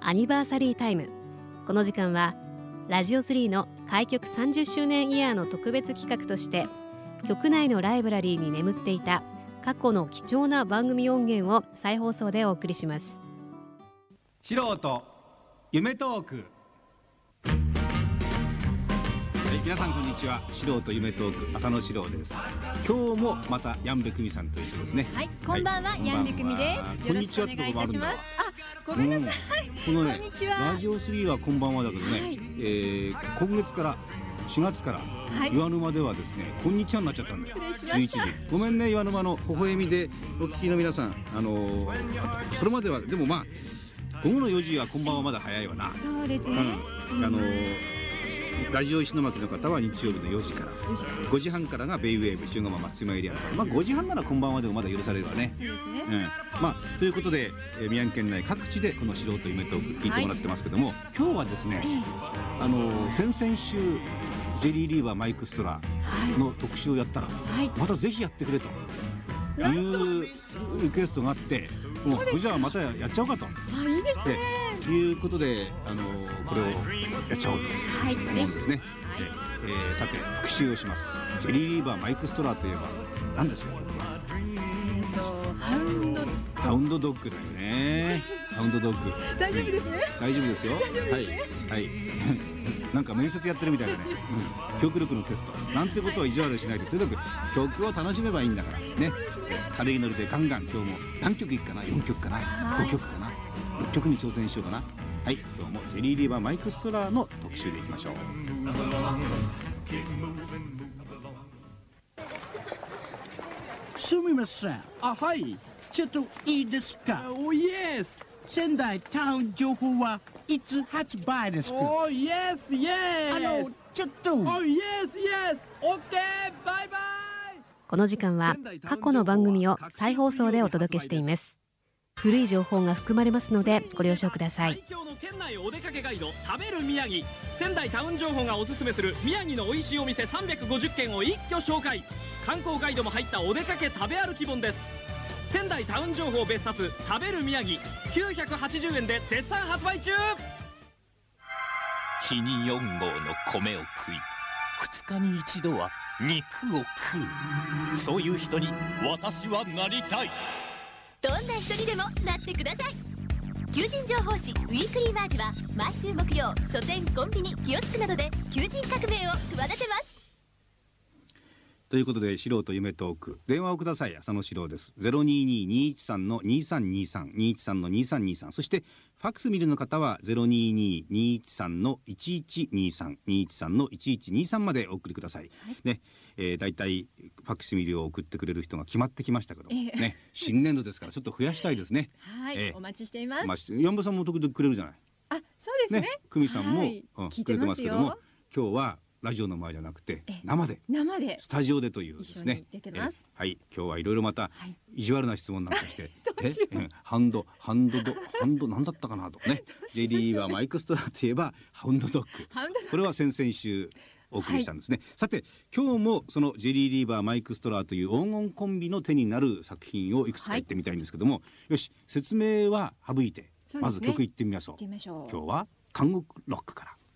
アニバーサリータイム。この時間はラジオ3の開局30周年イヤーの特別企画として、局内のライブラリーに眠っていた過去の貴重な番組音源を再放送でお送りします。 素人夢トーク。皆さんこんにちは。素人夢トーク、浅野史郎です。今日もまたヤンベクミさんと一緒ですね。 はい、こんばんは、ヤンベクミです。よろしくお願いいたします。ごめんなさい、 このね、 こんにちは。 ラジオ3はこんばんはだけどね、今月から4月から岩沼ではですね、こんにちはになっちゃったんだよ。 失礼しました。 11時。ごめんね、岩沼の微笑みでお聞きの皆さん、それまではでもまあ午後の4時はこんばんはまだ早いわな。 そうですね。 ラジオ石巻の方は日曜日の4時から、5時半からがベイウェーブ塩釜松島エリアの方、まあ5時半ならこんばんはでもまだ許されるわね。まあということで、宮城県内各地でこの素人夢トーク聞いてもらってますけども、今日はですね、先々週ジェリー・リーバーマイク・ストラの特集をやったら、またぜひやってくれというリクエストがあって、もうじゃあまたやっちゃおうかと。 いいですね。 ということでこれをやっちゃおうと思うんですね。さて復習をします。ジェリー・リーバーマイク・ストラーといえば何ですか？ハウンドドッグだよね。ハウンドドッグ。 大丈夫ですね。 大丈夫ですよ。はい。なんか面接やってるみたいだね。記憶力のテストなんてことは意地悪しないで、とにかく曲を楽しめばいいんだからね。軽いノリでガンガン今日も何曲いくかな、4曲かな、5曲かな、6曲に挑戦しようかな。はい、今日もジェリー・リーバーマイク・ストラーの特集でいきましょう。 すみません。 はい。 ちょっといいですか？ イエス。 仙台タウン情報はいつ発売ですか？ イエスイエス。 ちょっと。 イエスイエス。オッケー。バイバイ。 この時間は過去の番組を再放送でお届けしています。古い情報が含まれますのでご了承ください。 最強の県内お出かけガイド、食べる宮城。仙台タウン情報がおすすめする宮城の美味しいお店350軒を一挙紹介。観光ガイドも入ったお出かけ食べ歩き本です。仙台タウン情報別冊食べる宮城、980円で絶賛発売中。 日に4合の米を食い、2日に1度は肉を食う。そういう人に私はなりたい。 どんな人にでもなってください。求人情報誌ウィークリーマージは毎週木曜、書店、コンビニ、キオスクなどで求人革命を企てます。 ということで、素人夢トーク、電話をください。浅野史郎です。022-213-2323 213-2323、そしてファックス見るの方は 022-213-1123 213-1123 までお送りください。ね、だいたいファックス見るを送ってくれる人が決まってきましたけど、ね、新年度ですからちょっと増やしたいですね。 はい、お待ちしています。 ヤンバさんも時々くれるじゃない。 そうですね。 久美さんも、 聞いくれてますけども、今日はラジオの前じゃなくて生でスタジオでというですね。 出てます。 はい、今日はいろいろまた意地悪な質問なんかしてハンドなんだったかなとね。ジェリーはマイク・ストラーといえばハウンドドッグ。これは先々週お送りしたんですね。さて今日もそのジェリー・リーバーマイク・ストラーという黄金コンビの手になる作品をいくつか言ってみたいんですけども、よし、説明は省いてまず曲いってみましょう。今日は韓国ロックから。